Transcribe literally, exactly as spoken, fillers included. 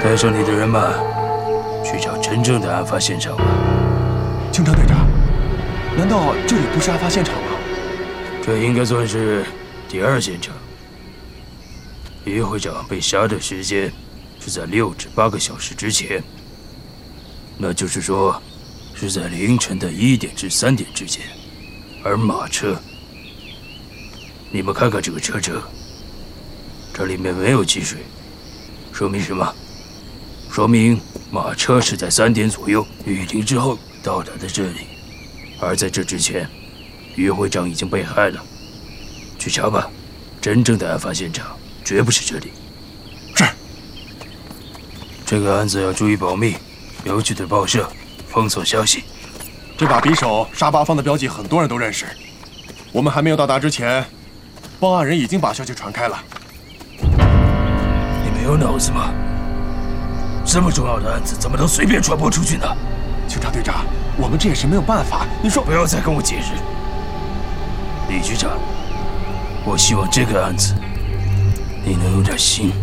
带上你的人马，去找真正的案发现场吧。 警察队长，难道这里不是案发现场吗？ 这应该算是第二现场。于会长被杀的时间是在六至八个小时之前，那就是说，是在凌晨的一点至三点之间。而马车，你们看看这个车车，这里面没有积水，说明什么？说明马车是在三点左右雨停之后到达的这里，而在这之前，于会长已经被害了。去查吧，真正的案发现场绝不是这里。 是。 这个案子要注意保密，游击队报社，封锁消息。 这把匕首杀八方的标记，很多人都认识。我们还没有到达之前，报案人已经把消息传开了。 你没有脑子吗？这么重要的案子，怎么能随便传播出去呢？ 警察队长，我们这也是没有办法。你说， 不要再跟我解释。李局长，我希望这个案子你能有点心。